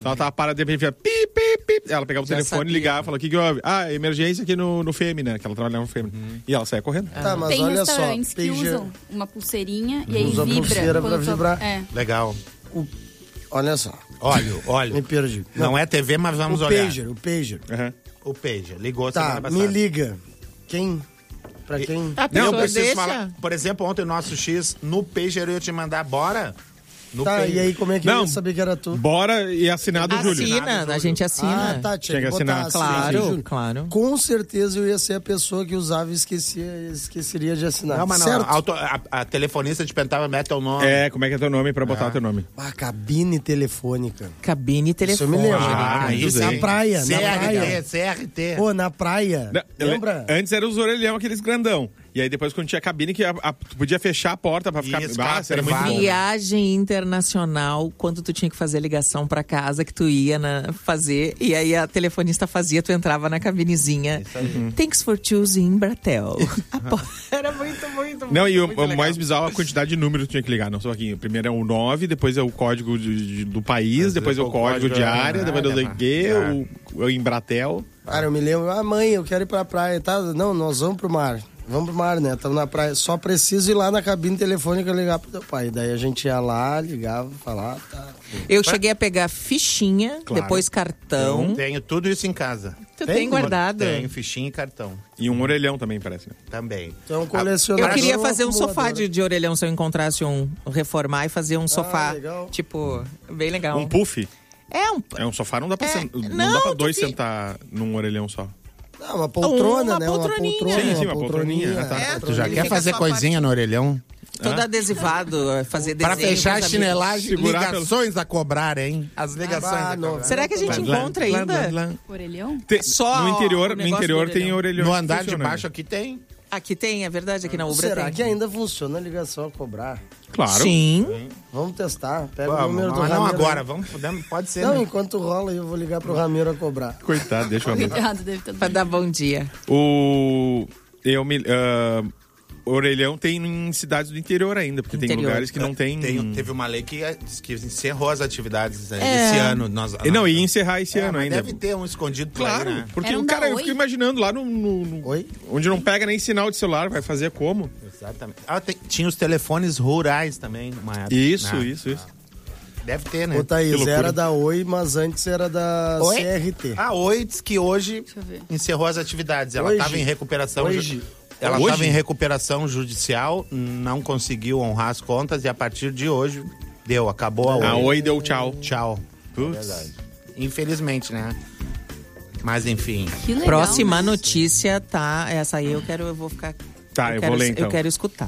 Ela tava parada, de repente, ela pegava o telefone, ligava e falava, o que houve? Ah, emergência aqui no FEME, né? Que ela trabalhava no FEME. E ela saia correndo. Tá, mas tem olha só. restaurantes que usam uma pulseirinha e aí usa vibra. pulseira pra vibrar. Legal. Olha só. Olha. Me perdi. Não é TV, mas vamos olhar. O pager. Uhum. O pager. Ligou Tá, semana passada. me liga. Quem? Pra quem? A Não, pessoa eu preciso deixa. falar. Por exemplo, ontem o nosso X, no pager eu ia te mandar, bora. No Tá, pager. e aí como é que eu ia saber que era tu? Bora e assinado o Júlio. Assina, a gente assina. Ah, tá, tinha Tinha que que botar assinar. Claro, Júlio. claro. Com certeza eu ia ser a pessoa que usava e esqueceria de assinar. Não, mas não. Certo? A telefonista te perguntava, mete teu nome. Como é que é teu nome pra botar teu nome? Ah, cabine telefônica. Cabine Isso eu me telefônica. lembro. Ah, isso Na aí. praia, na praia. CRT. Pô, na praia. Lembra? Antes era os orelhão, aqueles grandão. E aí depois quando tinha cabine, que tu podia fechar a porta pra ficar... Isso, isso era muito privado. bom. Viagem internacional, quando tu tinha que fazer ligação pra casa, que tu ia fazer, e aí a telefonista fazia, tu entrava na cabinezinha. Thanks for choosing Bratel. Era muito, muito, Não, e muito o legal. mais bizarro é a quantidade de números que tu tinha que ligar. Não, só aqui. Primeiro é o 9, depois é o código do país, depois é o código de área, depois é o DG, o Embratel. Cara, eu me lembro, mãe, eu quero ir pra praia, tá? Não, nós vamos pro mar. Vamos pro mar, né? Estamos na praia. Só preciso ir lá na cabine telefônica ligar pro teu pai. Daí a gente ia lá, ligava, falava, tá. Eu cheguei a pegar fichinha, Claro. depois cartão. Tenho tudo isso em casa. Tu tem guardado? Tenho fichinha e cartão. E um orelhão também, parece. Né? Também. Então, colecionador. Eu queria ou fazer um sofá acumulador? de orelhão se eu encontrasse reformar e fazer um sofá. legal. Tipo, bem legal. Um puff. É Um sofá, não dá pra, não não, dá pra tu dois fica- sentar num orelhão só. Não, uma poltrona, Uma né? poltroninha. Uma poltrona. Sim, uma poltroninha. Ah, tá. É, Tu já Ele quer fica fazer só a coisinha no orelhão? todo adesivado, fazer Para desenho fechar com a os chinelagem, Segurar ligações a cobrar, hein? As ligações a não. cobrar. Será que a gente encontra ainda? Orelhão? Só no interior, o negócio do tem orelhão. orelhão. No que andar de funciona, baixo né? aqui tem. Aqui tem, é verdade, aqui na Ubra Será tem. que ainda funciona a ligação a cobrar? Claro. Sim. Vamos testar. Pega o Vamos, número do mas não Ramiro. agora, pode ser. Não, né? enquanto rola, eu vou ligar pro Ramiro a cobrar. Coitado, deixa eu ver. Cuidado, deve estar Pra dar bom dia. Orelhão tem em cidades do interior ainda, porque tem Interior. lugares que não tem... Teve uma lei que encerrou as atividades esse ano. Não, ia encerrar esse ano mas ainda. Deve ter um escondido por Claro, aí, né? porque Era um o cara, da eu Oi? fico imaginando lá Oi? onde não pega nem sinal de celular, vai fazer como? Exatamente. Tinha os telefones rurais também, uma época. Isso. Deve ter, né? Ô, Thaís, loucura. era da Oi, mas antes era da Oi? CRT. A Oi diz que hoje Deixa eu ver. encerrou as atividades. Ela Hoje? estava em recuperação. Hoje? Ela Hoje? estava em recuperação judicial, não conseguiu honrar as contas e a partir de hoje acabou a Oi. A Oi deu tchau. Tchau. Putz. Verdade. Infelizmente, né? Mas enfim. Que legal. Próxima né? notícia, tá? Essa aí eu vou ficar... Tá, eu vou ler então. Eu quero escutar.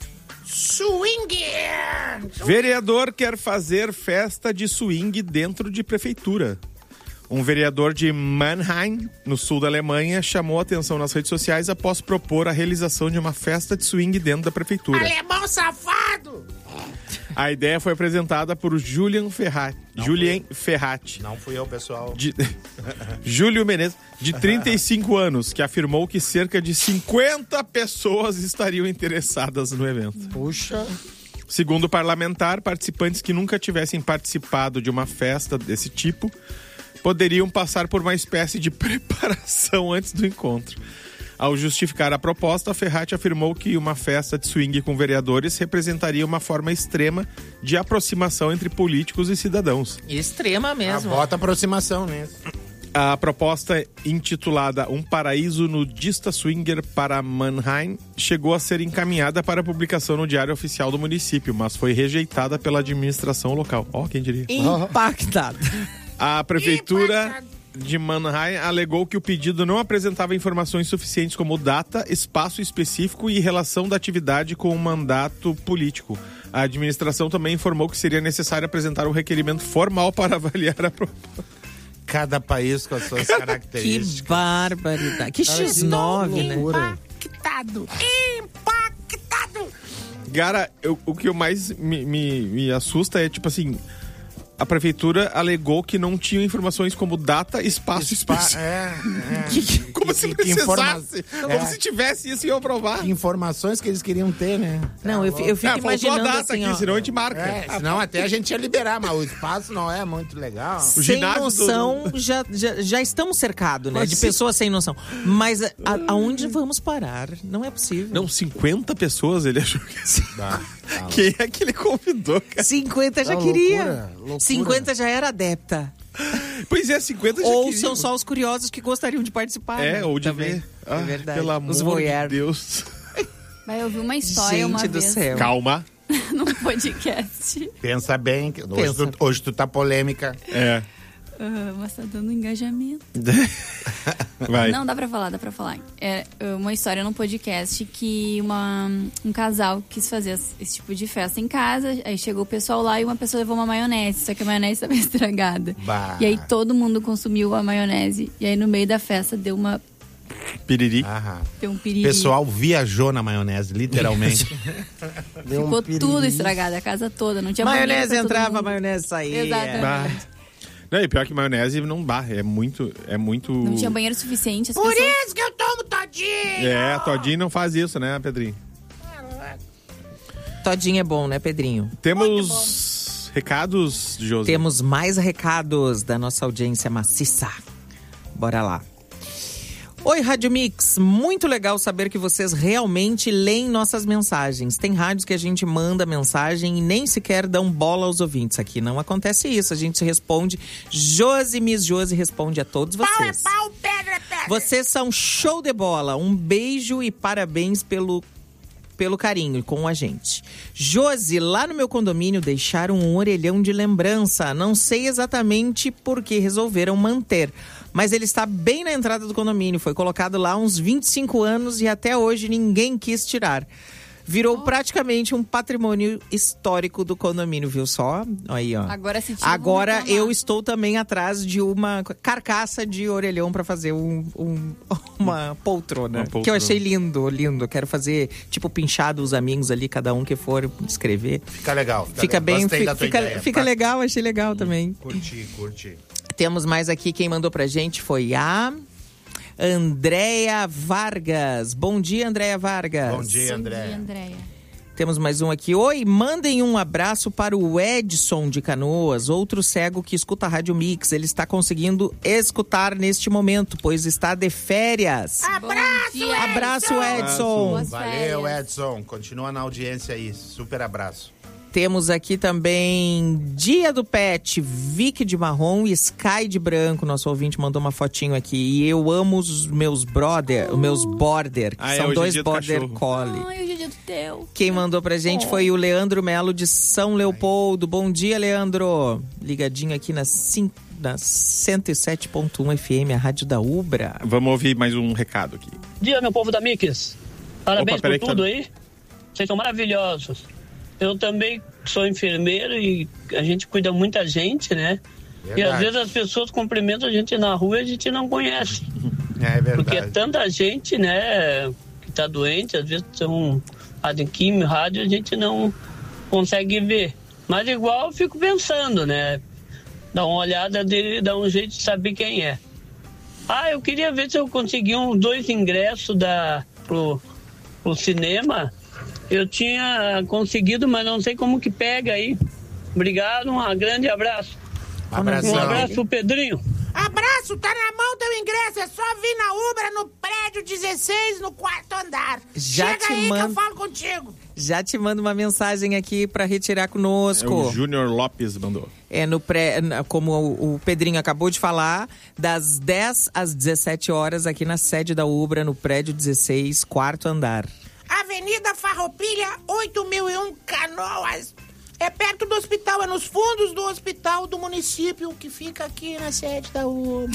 Swinger! Vereador quer fazer festa de swing dentro de prefeitura. Um vereador de Mannheim, no sul da Alemanha, chamou a atenção nas redes sociais após propor a realização de uma festa de swing dentro da prefeitura. Alemão safado! A ideia foi apresentada por Julian Ferrati. Não fui eu, pessoal. Júlio Menezes, de 35 anos, que afirmou que cerca de 50 pessoas estariam interessadas no evento. Puxa. Segundo o parlamentar, participantes que nunca tivessem participado de uma festa desse tipo poderiam passar por uma espécie de preparação antes do encontro. Ao justificar a proposta, Ferrati afirmou que uma festa de swing com vereadores representaria uma forma extrema de aproximação entre políticos e cidadãos. Extrema mesmo. Bota aproximação nisso. A proposta, intitulada Um Paraíso Nudista Swinger para Mannheim, chegou a ser encaminhada para publicação no Diário Oficial do município, mas foi rejeitada pela administração local. Quem diria? Impactado. A prefeitura de Mannheim alegou que o pedido não apresentava informações suficientes como data, espaço específico e relação da atividade com o mandato político. A administração também informou que seria necessário apresentar um requerimento formal para avaliar a proposta. Cada país com as suas características. Que barbaridade. Que X9, né? Impactado. Cara, o que mais me assusta é, tipo assim, a prefeitura alegou que não tinha informações como data, espaço e espécie. Como se precisasse. Como se tivesse isso e eu aprovar. Que informações que eles queriam ter, né? Não, eu fico imaginando a data assim, aqui, ó, senão a gente marca. Senão até a gente ia liberar, mas o espaço não é muito legal. sem noção, já estamos cercados, né? Mas De pessoas sem noção. Mas aonde vamos parar? Não é possível. Não, 50 pessoas ele achou que... Quem é que ele convidou, cara? 50 já queria. Loucura. 50 já era adepta. Pois é, 50 já Ou queriam. são só os curiosos que gostariam de participar. É, né? ou de Também. ver. É verdade. Pelo amor os de voyeur. Deus. Vai ouvir uma história Gente uma do vez céu. Calma. num podcast. Pensa bem, que hoje tu tá polêmica. É. Mas tá dando engajamento. Vai. Não, dá pra falar. É uma história num podcast que um casal quis fazer esse tipo de festa em casa. Aí chegou o pessoal lá e uma pessoa levou uma maionese, só que a maionese estava estragada. Bah. E aí todo mundo consumiu a maionese. E aí no meio da festa deu Piriri. deu um O piriri. pessoal viajou na maionese, literalmente. Ficou tudo estragado, a casa toda. Não tinha banheiro Maionese pra todo entrava, mundo. maionese saía. Exatamente. Não, e pior que maionese não dá. É muito... Não tinha banheiro suficiente. As Por pessoas... isso que eu tomo todinho! É, Todinho não faz isso, né, Pedrinho? Todinho é bom, né, Pedrinho? Temos recados, Josi? Temos mais recados da nossa audiência maciça. Bora lá. Oi, Rádio Mix. Muito legal saber que vocês realmente leem nossas mensagens. Tem rádios que a gente manda mensagem e nem sequer dão bola aos ouvintes. Aqui não acontece isso. A gente responde. Miss Josi responde a todos vocês. Pau é pau, pedra é pedra. Vocês são show de bola. Um beijo e parabéns pelo carinho com a gente. Josi, lá no meu condomínio deixaram um orelhão de lembrança. Não sei exatamente por que resolveram manter, mas ele está bem na entrada do condomínio. Foi colocado lá há uns 25 anos e até hoje ninguém quis tirar. Virou praticamente um patrimônio histórico do condomínio, viu só? Aí, ó. Agora se tira, Agora vamos reclamar. eu estou também atrás de uma carcaça de orelhão para fazer uma poltrona. Que eu achei lindo. Quero fazer, tipo, pinchado os amigos ali, cada um que for escrever. Fica legal. Fica bem, Gostei da tua ideia. fica legal, achei legal também. Curti. Temos mais aqui, quem mandou pra gente foi a Andréia Vargas. Bom dia, Andréia Vargas. Bom dia, André. Andréia. Temos mais um aqui. Oi, mandem um abraço para o Edson de Canoas, outro cego que escuta a Rádio Mix. Ele está conseguindo escutar neste momento, pois está de férias. Abraço, Edson. Boas Valeu, férias. Edson. Continua na audiência aí. Super abraço. Temos aqui também Dia do Pet, Vicky de marrom e Sky de branco. Nosso ouvinte mandou uma fotinho aqui. E eu amo os meus border, que são hoje é dois dia do border cachorro. collie. Ai, hoje é dia do teu. Quem mandou pra gente foi o Leandro Melo de São Leopoldo. Bom dia, Leandro. Ligadinho aqui na 107.1 FM, a rádio da Ubra. Vamos ouvir mais um recado aqui. Dia, meu povo da Mix. Parabéns Opa, peraí por que tudo aí. Vocês são maravilhosos. Eu também sou enfermeiro e a gente cuida muita gente, né? Verdade. E às vezes as pessoas cumprimentam a gente na rua e a gente não conhece. É verdade. Porque é tanta gente, né, que tá doente, às vezes são rádio químico, rádio, a gente não consegue ver. Mas igual eu fico pensando, né? Dá uma olhada dele, dá um jeito de saber quem é. Eu queria ver se eu conseguia 2 ingressos pro cinema. Eu tinha conseguido, mas não sei como que pega aí. Obrigado, um grande abraço. Abração. Um abraço pro Pedrinho. Abraço, tá na mão teu ingresso, é só vir na Ubra no prédio 16, no 4º andar. Chega aí que eu falo contigo. Já te mando uma mensagem aqui pra retirar conosco. O Júnior Lopes mandou. Como o Pedrinho acabou de falar, das 10 às 17 horas aqui na sede da Ubra, no prédio 16, 4º andar. Avenida Farroupilha, 8001, Canoas. É perto do hospital, é nos fundos do hospital do município que fica aqui na sede da Ubra.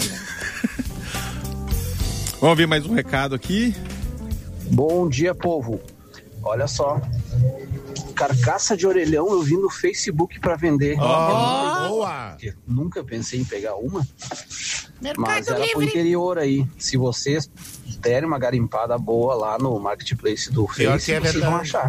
Vamos ouvir mais um recado aqui. Bom dia, povo. Olha só. Carcaça de orelhão eu vi no Facebook pra vender. Boa! Nunca pensei em pegar uma. Mercado Mas era pro Livre. interior aí. Se vocês derem uma garimpada boa lá no marketplace do Pior Face, que é vocês verdade. vão achar.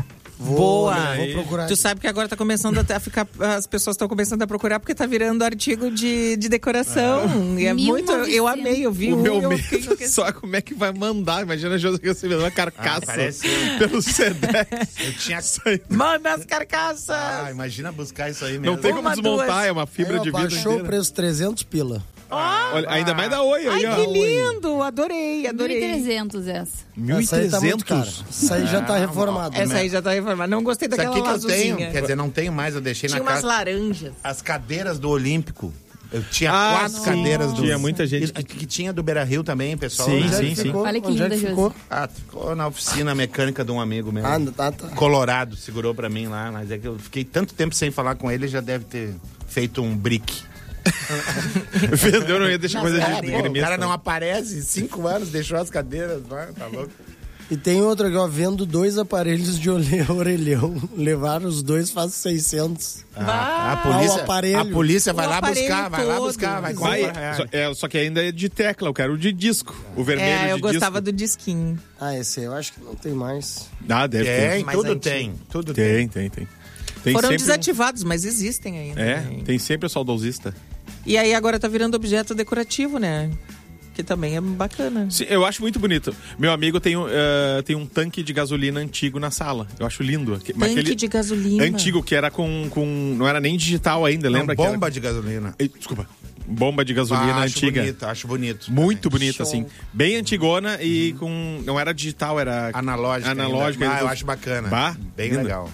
Boa! Vou procurar. Tu sabe que agora tá começando a ficar. As pessoas estão começando a procurar porque tá virando artigo de decoração. E é muito. Eu amei, eu vi O meu eu medo fiquei- só como é que vai mandar. Imagina a Josi recebendo uma carcaça parece- pelo Sedex. Eu tinha... Manda as carcaças! imagina buscar isso aí mesmo. Não tem como Uma, desmontar, duas. é uma fibra de vidro Baixou o inteira. preço 300 pila. Olha, ainda mais da Oi aí, Ai, ó. que lindo! Adorei. 1.300 essa. Essa aí tá muito cara. Essa aí já tá reformada. Essa aí já tá reformada. Não gostei Isso daquela aqui que eu azulzinha. tenho, quer dizer, não tenho mais, eu deixei Tinha na umas casa. laranjas. As cadeiras do Olímpico. Eu tinha Ah, 4 sim. cadeiras do... Tinha muita gente que tinha do Beira-Rio também, pessoal. Sim, né? Onde é sim, que sim. ficou? Olha que Onde é linda, que Josi. ficou? Ah, ficou na oficina mecânica de um amigo meu. Ah, tá. Colorado, segurou pra mim lá, mas é que eu fiquei tanto tempo sem falar com ele, já deve ter feito um brick. Vendeu, não ia deixar coisa de Pô, o gremista. cara não aparece, 5 anos, deixou as cadeiras, tá louco. E tem outra aqui, ó, vendo 2 aparelhos de orelhão. Levaram os 2, faz 600. A o aparelho. a polícia vai O lá aparelho buscar, vai lá todo. buscar, vai Vai, comprar. só que ainda é de tecla, eu quero o de disco. O vermelho Eu de gostava disco. do disquinho. Ah, esse aí eu acho que não tem mais. Ah, deve ter. Tem, mais tudo antigo. tem, tudo tem. Tem Foram sempre desativados, mas existem ainda. tem sempre o saudosista. E aí agora tá virando objeto decorativo, né? Que também é bacana. Sim, eu acho muito bonito. Meu amigo tem um tanque de gasolina antigo na sala. Eu acho lindo. Tanque de gasolina. Antigo, que era com... Não era nem digital ainda, lembra? Não, que bomba era... de gasolina. Desculpa. Bomba de gasolina acho antiga. bonito, acho bonito. Muito também. bonita, assim. Bem antigona e com... Não era digital, era... Analógica. Analógica. ainda. ainda. Eu acho bacana. Bah, Bem linda. legal.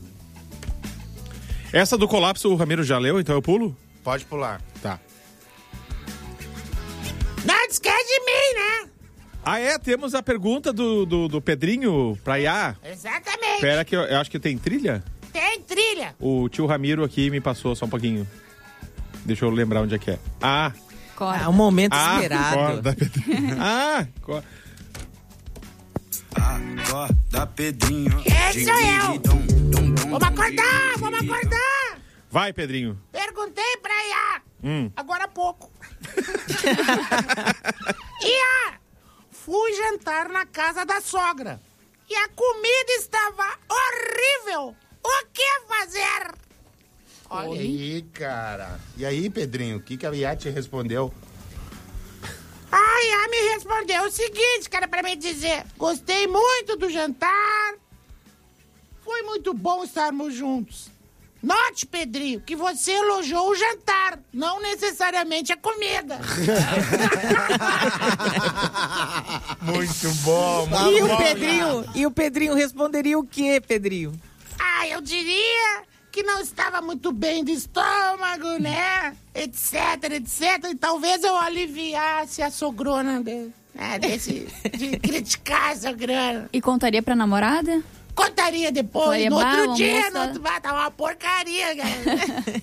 Essa do colapso o Ramiro já leu, então eu pulo? Pode pular. Tá. Não esquece de mim, né? Ah, temos a pergunta do Pedrinho pra Iá. Exatamente. Espera que eu acho que tem trilha. Tem trilha. O tio Ramiro aqui me passou só um pouquinho. Deixa eu lembrar onde é que é. Corta. É um momento esperado. Acorda, Pedrinho. Acorda, Pedrinho. Esse sou eu. Vamos acordar. Vai, Pedrinho. Perguntei pra Iá. Agora há pouco. Iá, fui jantar na casa da sogra. E a comida estava horrível. O que fazer? Olha aí, cara. E aí, Pedrinho, o que a Iá te respondeu? A Iá me respondeu o seguinte, cara, pra me dizer. Gostei muito do jantar. Foi muito bom estarmos juntos. Note, Pedrinho, que você elogiou o jantar, não necessariamente a comida. Muito bom, E o Pedrinho responderia o quê, Pedrinho? Eu diria que não estava muito bem do estômago, né? Etc. E talvez eu aliviasse a sogrona de criticar a sogrona. E contaria pra namorada? Contaria depois, Falaria, no outro "Bah, dia, almoça." tá uma porcaria, cara.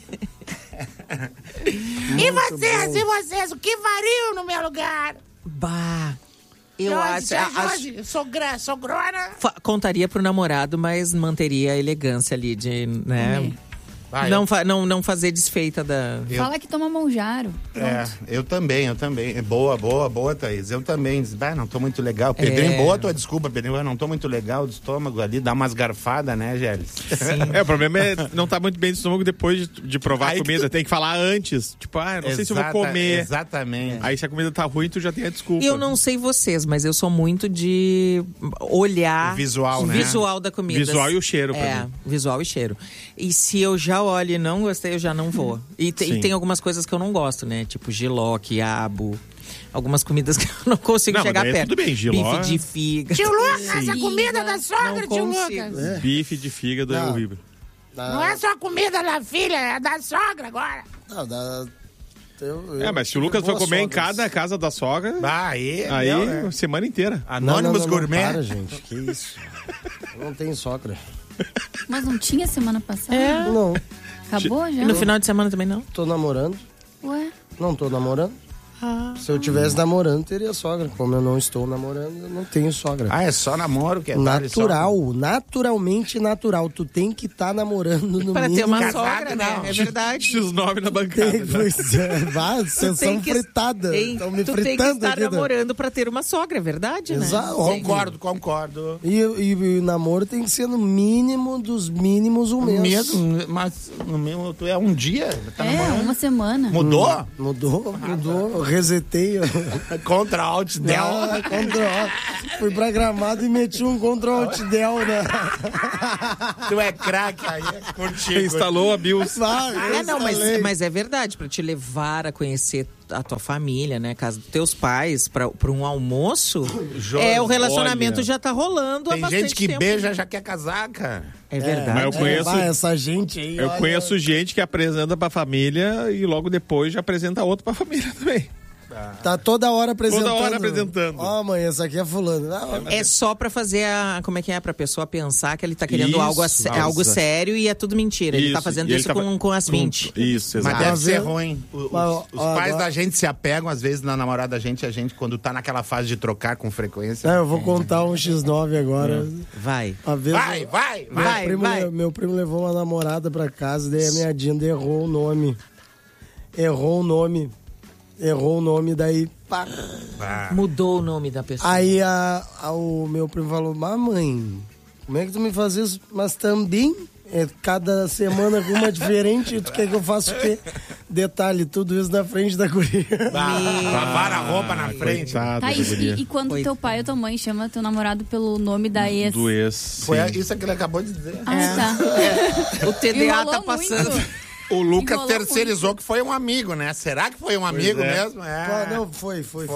E vocês, o que fariam no meu lugar? Bah, eu Jorge, acho... sogrona. Contaria pro namorado, mas manteria a elegância ali de, né? Não fazer desfeita da... Fala que toma Monjaro. Eu também. Boa, Thaís. Eu também. Não tô muito legal. Pedrinho, boa tua desculpa, Pedrinho. Eu não tô muito legal do estômago ali. Dá umas garfadas, né, Gélis? O problema é não tá muito bem do estômago depois de provar Aí a comida. Tem que falar antes. Tipo, não sei se eu vou comer. Exatamente. Aí se a comida tá ruim, tu já tem a desculpa. Eu não sei vocês, mas eu sou muito de olhar... O visual, né? Visual da comida. Visual e o cheiro, pra mim. Visual e cheiro. E se eu já olho e não gostei, eu já não vou. E tem algumas coisas que eu não gosto, né? Tipo jiló, quiabo. Algumas comidas que eu não consigo chegar daí perto. tudo bem, jiló. Bife de fígado. Tio Lucas, a comida da sogra, Não tio consigo. Lucas. Bife de fígado é horrível. Não é só a comida da filha, é da sogra agora. Mas se o Lucas for comer em cada casa da sogra, aí semana inteira. Anônimos não, Gourmet. Para, gente, que isso. Eu não tenho sogra. Mas não tinha semana passada? Não, Acabou já? E no final de semana também não? tô namorando. Ué? Não tô namorando. Se eu tivesse namorando, teria sogra. Como eu não estou namorando, eu não tenho sogra. É só namoro que é natural, naturalmente natural. Tu tem que estar namorando no Para ter mínimo. uma sogra, né? É verdade. X9 na bancada. Pois é, vocês são fritadas. Estão me tu tem que fritando estar aqui. namorando para ter uma sogra, é verdade, né? Exato. Concordo. E o namoro tem que ser no mínimo dos mínimos um mês. Mas no mínimo tu é um dia. Tá namorando. Uma semana. Mudou? Mudou. Resetei. Contra Alt Del. Fui pra Gramado e meti um contra Alt Del, né? Tu é craque aí, contigo. Instalou a BIOS. Não, mas é verdade, pra te levar a conhecer a tua família, né? Casa dos teus pais, pra um almoço, o relacionamento já tá rolando há bastante tempo. Tem gente que beija já quer casar, cara. É verdade. Mas eu conheço, essa gente aí. Eu conheço gente que apresenta pra família e logo depois já apresenta outro pra família também. Tá toda hora apresentando. Toda hora apresentando. Ó, mãe, essa aqui é fulano. É só pra fazer como é que é? Pra pessoa pensar que ele tá querendo algo sério e é tudo mentira. Ele tá fazendo isso com as 20. Isso, exato. Mas deve ser ruim. Os pais da gente se apegam, às vezes, na namorada da gente, a gente, quando tá naquela fase de trocar com frequência. Eu vou contar um X9 agora. Vai. Meu primo levou uma namorada pra casa, daí a minha Dinda errou o nome, daí pá. Mudou o nome da pessoa. Aí o meu primo falou: mamãe, como é que tu me faz isso? Mas também cada semana com uma diferente. Tu quer que eu faça o quê? Detalhe, tudo isso na frente da guria. Lavar a roupa na frente. Tá, e quando teu pai ou tua mãe chama teu namorado pelo nome da ex? Do ex. Foi isso que ele acabou de dizer. Tá. O TDA tá passando. Muito. O Lucas terceirizou que foi um amigo, né? Será que foi um amigo mesmo? Não, foi. Foi.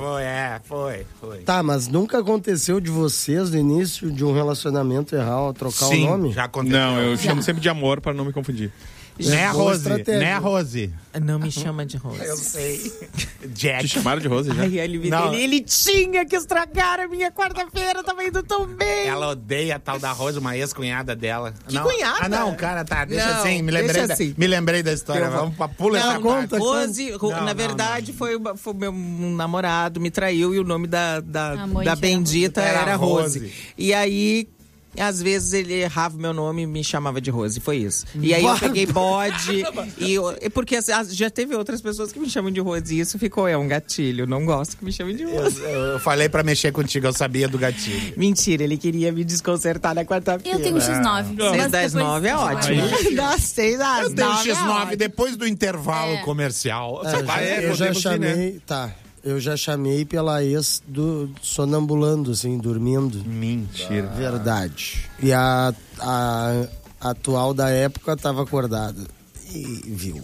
Tá, mas nunca aconteceu de vocês, no início de um relacionamento, trocar o nome? Já aconteceu. Não, eu chamo sempre de amor pra não me confundir. Né, Rose? Não me chama de Rose. Eu sei. Jack. Te chamaram de Rose já? Ai, ele tinha que estragar a minha quarta-feira, tava indo tão bem. Ela odeia a tal da Rose, uma ex-cunhada dela. Que cunhada? Não, cara, tá, deixa Não, assim, me lembrei da história, vamos pra pula essa conta. Rose, na verdade, foi meu namorado, me traiu e o nome da bendita era Rose. E aí... Às vezes ele errava o meu nome e me chamava de Rose, foi isso. E aí eu peguei bode, porque já teve outras pessoas que me chamam de Rose e isso ficou, um gatilho. Não gosto que me chamem de Rose. Eu falei pra mexer contigo, eu sabia do gatilho. Mentira, ele queria me desconcertar na quarta-feira. Eu tenho X9. 6 das 9 é ótimo. Das 6 às 9 eu tenho X9 depois do intervalo comercial. Eu já chamei, eu já chamei pela ex sonambulando, assim, dormindo. Mentira. Verdade. E a atual da época tava acordada. E viu.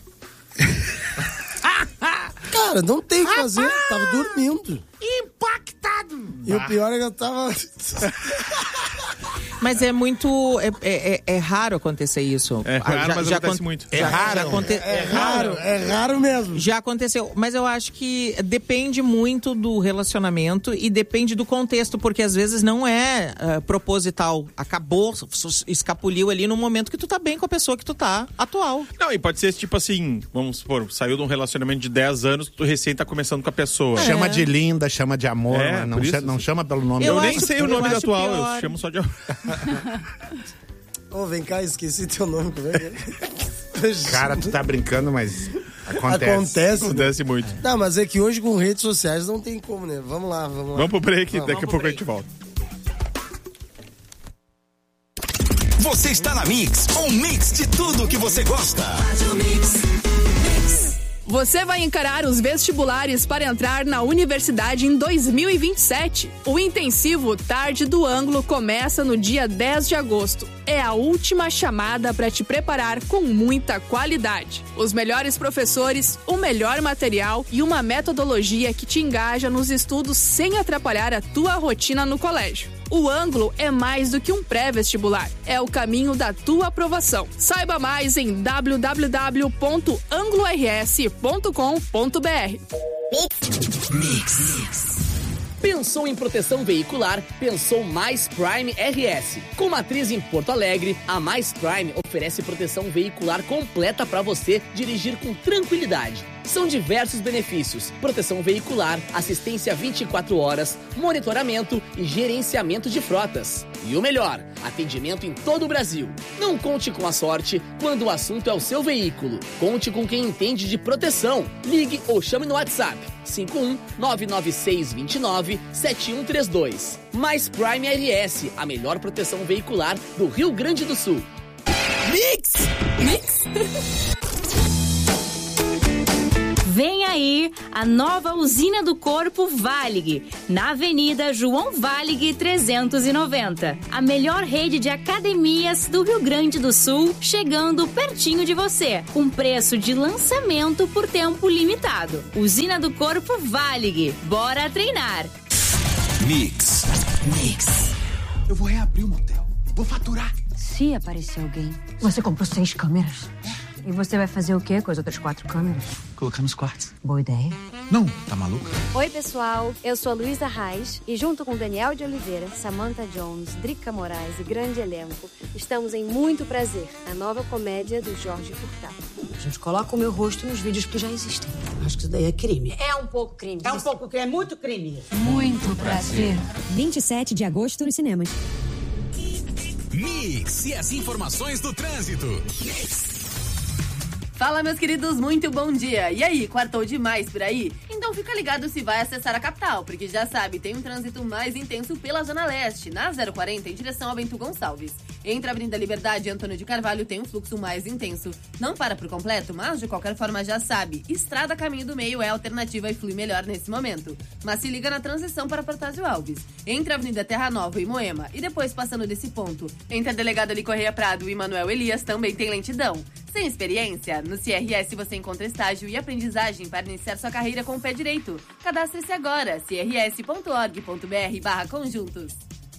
Cara, não tem o que fazer. Tava dormindo. Impactado. E o pior é que eu tava... Mas é muito... É raro acontecer isso. É raro, mas acontece muito. É raro mesmo. Já aconteceu. Mas eu acho que depende muito do relacionamento e depende do contexto, porque às vezes não é proposital. Acabou, escapuliu ali no momento que tu tá bem com a pessoa que tu tá atual. Não, e pode ser tipo assim, vamos supor, saiu de um relacionamento de 10 anos, tu recém tá começando com a pessoa. Chama de linda, chama de amor, não chama pelo nome. Eu nem sei o nome da atual, eu chamo só de amor. Vem cá, esqueci teu nome. Cara, tu tá brincando, mas acontece muito. Não, mas é que hoje com redes sociais não tem como, né? Vamos lá. Vamos pro break, daqui a pouco a gente volta. Você está na Mix, um mix de tudo que você gosta. Você vai encarar os vestibulares para entrar na universidade em 2027. O intensivo Tarde do Ângulo começa no dia 10 de agosto. É a última chamada para te preparar com muita qualidade. Os melhores professores, o melhor material e uma metodologia que te engaja nos estudos sem atrapalhar a tua rotina no colégio. O Ângulo é mais do que um pré-vestibular. É o caminho da tua aprovação. Saiba mais em www.anglors.com.br. Mix. Pensou em proteção veicular? Pensou Mais Prime RS. Com matriz em Porto Alegre, a Mais Prime oferece proteção veicular completa para você dirigir com tranquilidade. São diversos benefícios: proteção veicular, assistência 24 horas, monitoramento e gerenciamento de frotas. E o melhor, atendimento em todo o Brasil. Não conte com a sorte quando o assunto é o seu veículo. Conte com quem entende de proteção. Ligue ou chame no WhatsApp 51-99629-7132. Mais Prime RS, a melhor proteção veicular do Rio Grande do Sul. Mix! Vem aí a nova usina do corpo Valig, na Avenida João Valig 390. A melhor rede de academias do Rio Grande do Sul, chegando pertinho de você, com preço de lançamento por tempo limitado. Usina do corpo Valig, bora treinar. Mix. Eu vou reabrir o motel, vou faturar. Se aparecer alguém, você comprou 6 câmeras. E você vai fazer o quê com as outras 4 câmeras? Colocar nos quartos. Boa ideia. Não, tá maluca? Oi, pessoal. Eu sou a Luísa Reis e junto com Daniel de Oliveira, Samantha Jones, Drica Moraes e grande elenco, estamos em Muito Prazer, a nova comédia do Jorge Furtado. A gente coloca o meu rosto nos vídeos que já existem. Acho que isso daí é crime. É um pouco crime. É um pouco crime, é muito crime. Muito prazer. 27 de agosto nos cinemas. Mix e as informações do trânsito. Fala, meus queridos, muito bom dia. E aí, quartou demais por aí? Então fica ligado se vai acessar a capital, porque já sabe, tem um trânsito mais intenso pela Zona Leste, na 040, em direção a Bento Gonçalves. Entre a Avenida Liberdade e Antônio de Carvalho tem um fluxo mais intenso. Não para por completo, mas de qualquer forma já sabe, Estrada Caminho do Meio é a alternativa e flui melhor nesse momento. Mas se liga na transição para Protásio Alves. Entre a Avenida Terra Nova e Moema, e depois passando desse ponto, entre a Delegada Ali Correia Prado e Manuel Elias também tem lentidão. Sem experiência? No CRS você encontra estágio e aprendizagem para iniciar sua carreira com o pé direito. Cadastre-se agora, crs.org.br/conjuntos.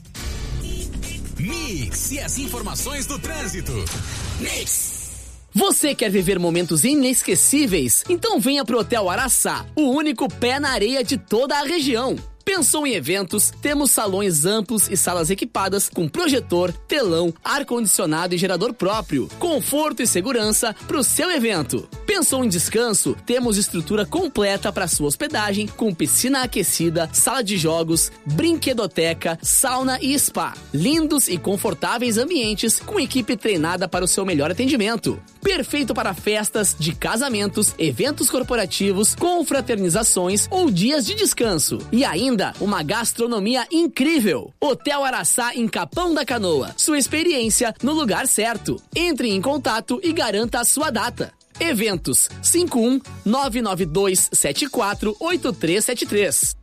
Mix e as informações do trânsito. Mix. Você quer viver momentos inesquecíveis? Então venha pro Hotel Araçá, o único pé na areia de toda a região. Pensou em eventos? Temos salões amplos e salas equipadas com projetor, telão, ar-condicionado e gerador próprio. Conforto e segurança para o seu evento. Pensou em descanso? Temos estrutura completa para sua hospedagem com piscina aquecida, sala de jogos, brinquedoteca, sauna e spa. Lindos e confortáveis ambientes com equipe treinada para o seu melhor atendimento. Perfeito para festas de casamentos, eventos corporativos, confraternizações ou dias de descanso. E ainda uma gastronomia incrível. Hotel Araçá em Capão da Canoa. Sua experiência no lugar certo. Entre em contato e garanta a sua data. Eventos 51-99274-8373.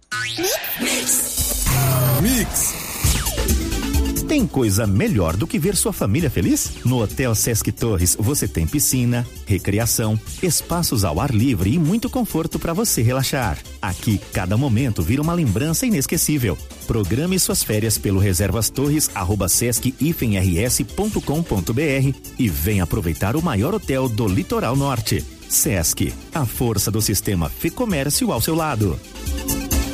Mix. Tem coisa melhor do que ver sua família feliz? No Hotel Sesc Torres você tem piscina, recreação, espaços ao ar livre e muito conforto para você relaxar. Aqui, cada momento vira uma lembrança inesquecível. Programe suas férias pelo reservastorres@sesc-rs.com.br e venha aproveitar o maior hotel do Litoral Norte. Sesc, a força do sistema Fê Comércio ao seu lado.